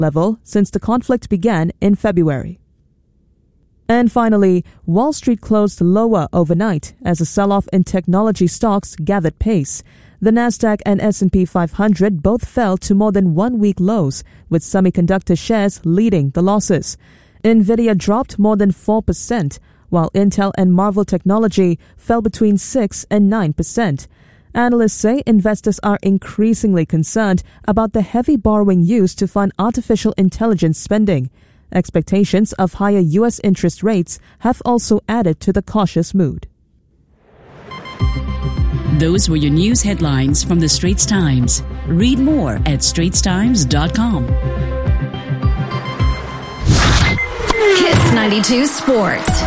level since the conflict began in February. And finally, Wall Street closed lower overnight as a sell-off in technology stocks gathered pace. The Nasdaq and S&P 500 both fell to more than 1 week lows, with semiconductor shares leading the losses. Nvidia dropped more than 4%, while Intel and Marvell Technology fell between 6 and 9%. Analysts say investors are increasingly concerned about the heavy borrowing used to fund artificial intelligence spending. Expectations of higher U.S. interest rates have also added to the cautious mood. Those were your news headlines from the Straits Times. Read more at straitstimes.com. Kiss 92 Sports.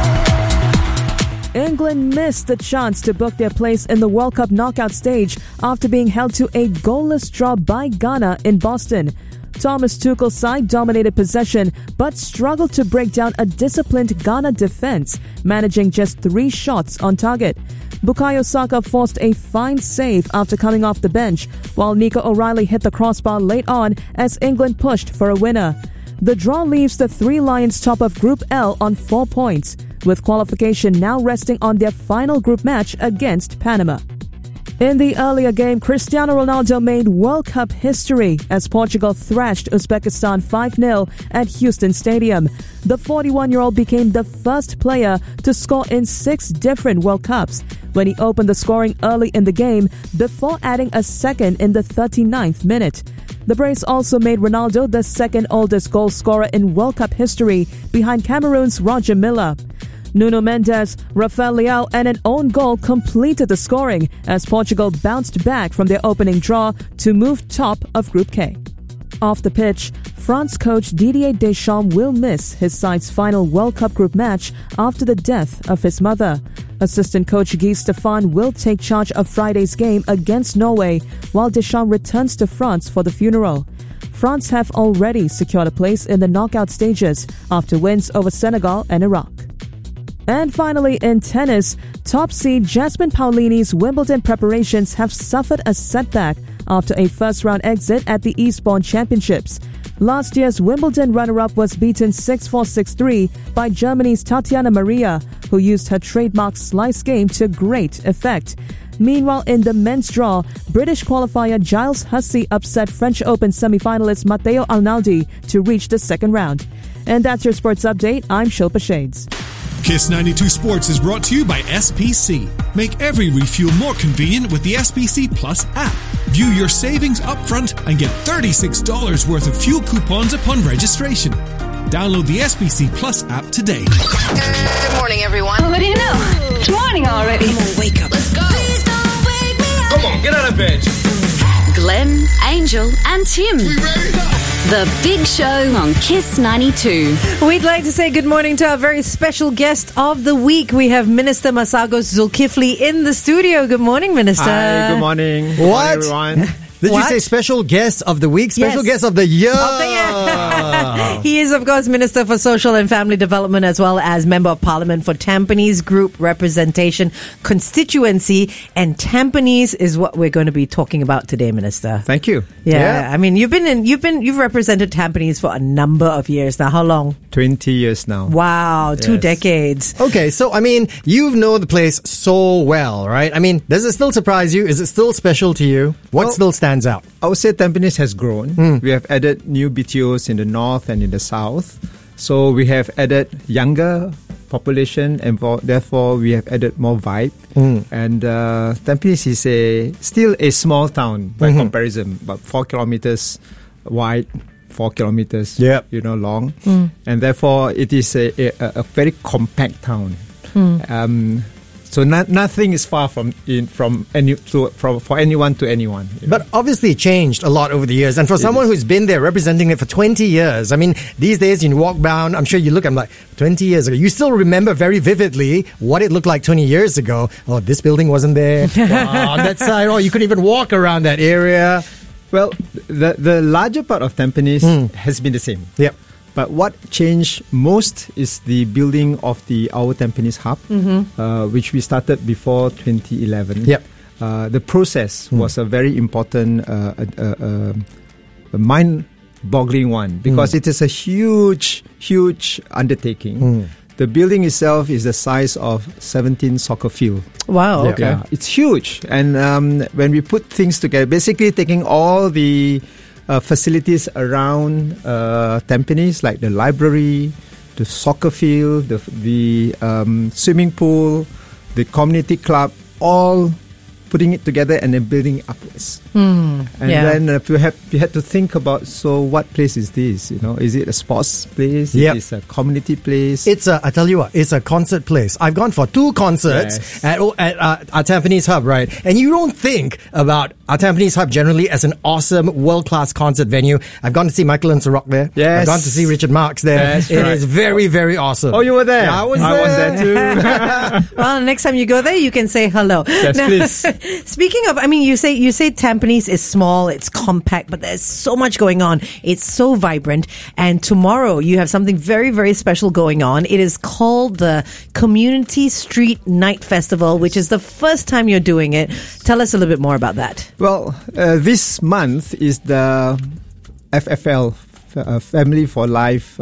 England missed the chance to book their place in the World Cup knockout stage after being held to a goalless draw by Ghana in Boston. Thomas Tuchel's side dominated possession but struggled to break down a disciplined Ghana defense, managing just 3 shots on target. Bukayo Saka forced a fine save after coming off the bench, while Nico O'Reilly hit the crossbar late on as England pushed for a winner. The draw leaves the Three Lions top of Group L on 4 points, with qualification now resting on their final group match against Panama. In the earlier game, Cristiano Ronaldo made World Cup history as Portugal thrashed Uzbekistan 5-0 at Houston Stadium. The 41-year-old became the first player to score in 6 different World Cups when he opened the scoring early in the game before adding a second in the 39th minute. The brace also made Ronaldo the second oldest goal scorer in World Cup history behind Cameroon's Roger Milla. Nuno Mendes, Rafael Leao and an own goal completed the scoring as Portugal bounced back from their opening draw to move top of Group K. Off the pitch, France coach Didier Deschamps will miss his side's final World Cup group match after the death of his mother. Assistant coach Guy Stéphane will take charge of Friday's game against Norway, while Deschamps returns to France for the funeral. France have already secured a place in the knockout stages after wins over Senegal and Iraq. And finally, in tennis, top seed Jasmine Paolini's Wimbledon preparations have suffered a setback after a first-round exit at the Eastbourne Championships. Last year's Wimbledon runner-up was beaten 6-4, 6-3 by Germany's Tatiana Maria, who used her trademark slice game to great effect. Meanwhile, in the men's draw, British qualifier Giles Hussey upset French Open semi-finalist Matteo Arnaldi to reach the second round. And that's your sports update. I'm Shilpa Shades. Kiss 92 Sports is brought to you by SPC. Make every refuel more convenient with the SPC Plus app. View your savings upfront and get $36 worth of fuel coupons upon registration. Download the SPC Plus app today. Good morning, everyone. What do you know? It's morning already. Come on, wake up. Let's go. Please don't wake me up. Come on, get out of bed. Glenn, Angel and Tim. We ready? The Big Show on Kiss 92. We'd like to say good morning to our very special guest of the week. We have Minister Masagos Zulkifli in the studio. Good morning, Minister. Hi, good morning. Good What? morning, everyone. Did What? you say special guest of the week? Special Yes. guest of the year. He is, of course, Minister for Social and Family Development as well as Member of Parliament for Tampines Group Representation Constituency. And Tampines is what we're going to be talking about today, Minister. Thank you. Yeah. I mean, you've represented Tampines for a number of years now. How long? 20 years now. Wow, 2 Yes. decades. Okay, so I mean, you know the place so well, right? I mean, does it still surprise you? Is it still special to you? What still stands out? I would say Tampines has grown. We have added new BTOs in the north and in the south. So we have added younger population and therefore we have added more vibe. And Tampines is still a small town by comparison, about 4 kilometers wide, 4 kilometers long. And therefore it is a very compact town. So nothing is far for anyone to anyone. But obviously it changed a lot over the years. And for someone who's been there representing it for 20 years, I mean, these days you walk down, I'm sure you look, I'm like, 20 years ago. You still remember very vividly what it looked like 20 years ago. Oh, this building wasn't there. On that side, you couldn't even walk around that area. Well, the larger part of Tampines has been the same. Yep. But what changed most is the building of our Tampines hub, which we started before 2011. Yep. The process was a very important mind mind-boggling one because it is a huge undertaking. The building itself is the size of 17 soccer field. Wow. Okay. Yeah, it's huge. And when we put things together, basically taking all the facilities around Tampines, like the library, the soccer field, the swimming pool, the community club, all putting it together and then building upwards. And then you had to think about, so what place is this? Is it a sports place? Yep. Is it a community place? I tell you what, it's a concert place. I've gone for 2 concerts at our Tampines Hub, right? And you don't think about our Tampines Hub generally as an awesome, world-class concert venue. I've gone to see Michael and Ciroc there. Yes. I've gone to see Richard Marx there. That's It right. is very, very awesome. Oh, you were there? Yeah, I was there too. Well, next time you go there, you can say hello. Yes, please. Speaking of, you say Tampines is small, it's compact, but there's so much going on. It's so vibrant. And tomorrow you have something very, very special going on. It is called the Community Street Night Festival, which is the first time you're doing it. Tell us a little bit more about that. Well, this month is the FFL, Family for Life,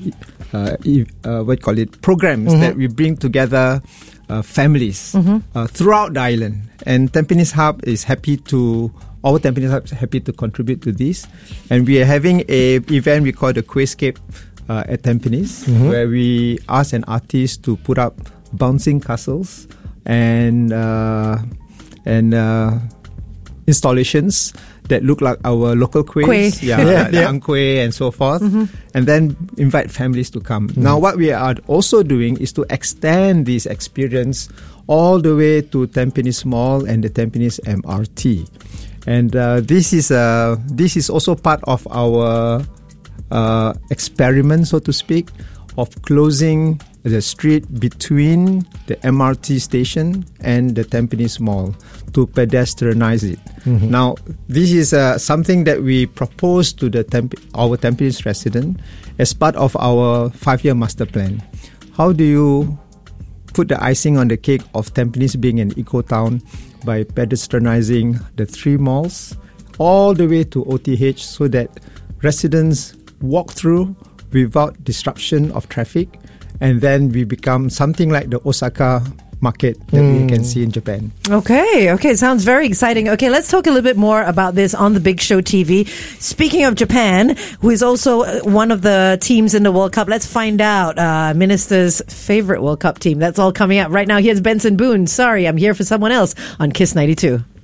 programs that we bring together families throughout the island. And Tampines Hub is happy to contribute to this. And we are having a event we call the Quayscape at Tampines, where we ask an artist to put up bouncing castles and installations that look like our local quays, the Ang Kueh and so forth, and then invite families to come. Now, what we are also doing is to extend this experience all the way to Tampines Mall and the Tampines MRT. And this is also part of our experiment, so to speak, of closing the street between the MRT station and the Tampines Mall to pedestrianize it. Now, this is something that we propose to our Tampines resident as part of our 5-year master plan. How do you put the icing on the cake of Tampines being an eco-town by pedestrianizing the 3 malls all the way to OTH so that residents walk through without disruption of traffic, and then we become something like the Osaka market that we can see in Japan. Okay, sounds very exciting. Okay, let's talk a little bit more about this on the Big Show TV. Speaking of Japan, who is also one of the teams in the World Cup, let's find out Minister's favorite World Cup team. That's all coming up right now. Here's Benson Boone. Sorry, I'm here for someone else on Kiss 92.